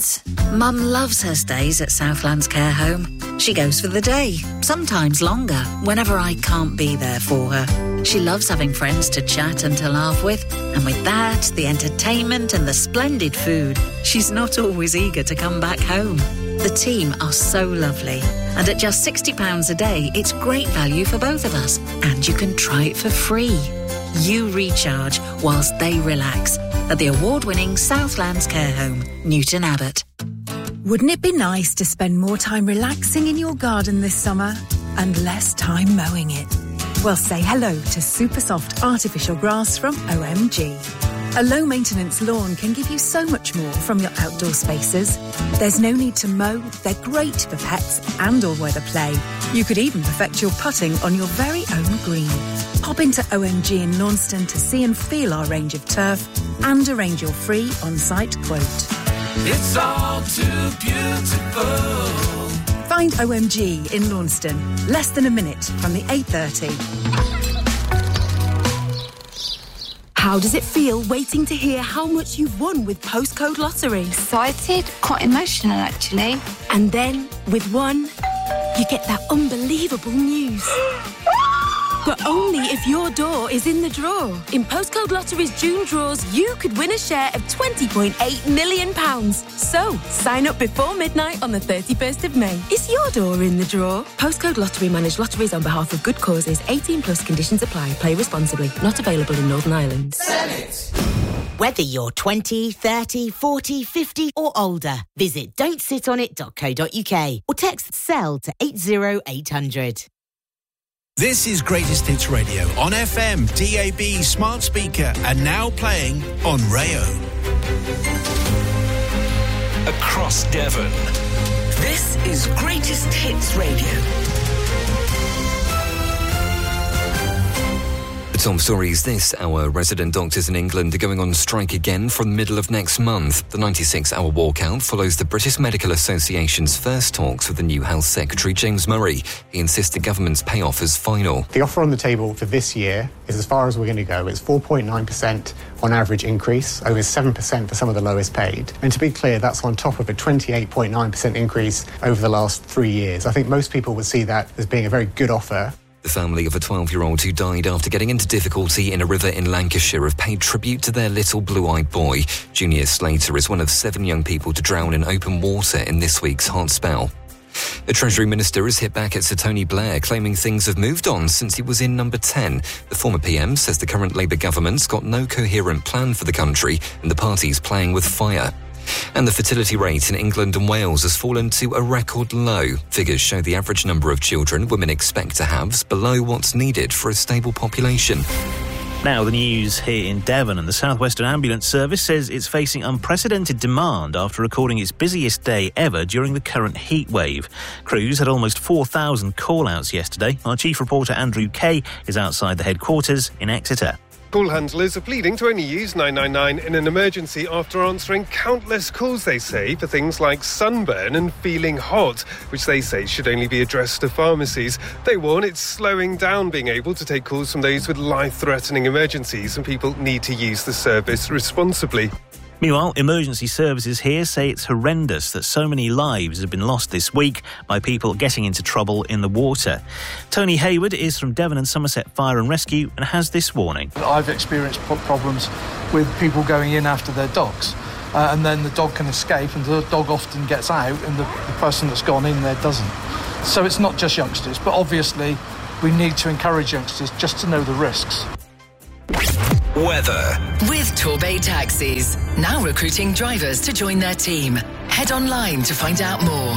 kids. Mum loves her stays at Southlands Care Home. She goes for the day, sometimes longer, whenever I can't be there for her. She loves having friends to chat and to laugh with, and with that, the entertainment and the splendid food, she's not always eager to come back home. The team are so lovely, and at just £60 a day, it's great value for both of us, and you can try it for free. You recharge whilst they relax at the award-winning Southlands Care Home, Newton Abbot. Wouldn't it be nice to spend more time relaxing in your garden this summer and less time mowing it? Well, say hello to Super Soft Artificial Grass from OMG. A low-maintenance lawn can give you so much more from your outdoor spaces. There's no need to mow, they're great for pets and all-weather play. You could even perfect your putting on your very own green. Pop into OMG in Launceston to see and feel our range of turf and arrange your free on-site quote. It's all too beautiful. Find OMG in Launceston, less than a minute from the 8:30. How does it feel waiting to hear how much you've won with Postcode Lottery? Excited, quite emotional actually. And then, with one, you get that unbelievable news. But only if your door is in the draw. In Postcode Lottery's June draws, you could win a share of £20.8 million. So, sign up before midnight on the 31st of May. Is your door in the draw? Postcode Lottery manage lotteries on behalf of good causes. 18 plus conditions apply. Play responsibly. Not available in Northern Ireland. Whether you're 20, 30, 40, 50 or older, visit don'tsitonit.co.uk or text CELL to 80800. This is Greatest Hits Radio on FM, DAB, smart speaker, and now playing on Rayo. Across Devon. This is Greatest Hits Radio. The top stories this hour. Resident doctors in England are going on strike again from the middle of next month. The 96-hour walkout follows the British Medical Association's first talks with the new Health Secretary, James Murray. He insists the government's payoff is final. The offer on the table for this year is as far as we're going to go. It's 4.9% on average increase, over 7% for some of the lowest paid. And to be clear, that's on top of a 28.9% increase over the last 3 years. I think most people would see that as being a very good offer. The family of a 12-year-old who died after getting into difficulty in a river in Lancashire have paid tribute to their little blue-eyed boy. Junior Slater is one of 7 young people to drown in open water in this week's hot spell. The Treasury Minister has hit back at Sir Tony Blair, claiming things have moved on since he was in number 10. The former PM says the current Labour government's got no coherent plan for the country and the party's playing with fire. And the fertility rate in England and Wales has fallen to a record low. Figures show the average number of children women expect to have is below what's needed for a stable population. Now the news here in Devon, and the South Western Ambulance Service says it's facing unprecedented demand after recording its busiest day ever during the current heat wave. Crews had almost 4,000 call-outs yesterday. Our chief reporter Andrew Kay is outside the headquarters in Exeter. Call handlers are pleading to only use 999 in an emergency after answering countless calls, they say, for things like sunburn and feeling hot, which they say should only be addressed to pharmacies. They warn it's slowing down being able to take calls from those with life-threatening emergencies, and people need to use the service responsibly. Meanwhile, emergency services here say it's horrendous that so many lives have been lost this week by people getting into trouble in the water. Tony Hayward is from Devon and Somerset Fire and Rescue and has this warning. I've experienced problems with people going in after their dogs. And then the dog can escape and the dog often gets out and the person that's gone in there doesn't. So it's not just youngsters, but obviously we need to encourage youngsters just to know the risks. Weather. With Torbay Taxis, now recruiting drivers to join their team. Head online to find out more.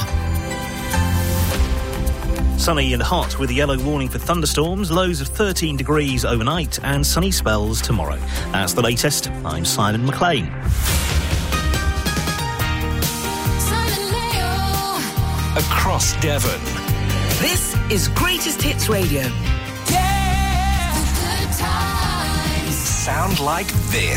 Sunny and hot with a yellow warning for thunderstorms, lows of 13 degrees overnight and sunny spells tomorrow. That's the latest. I'm Simon McLean. Across Devon. This is Greatest Hits Radio. Sound like this.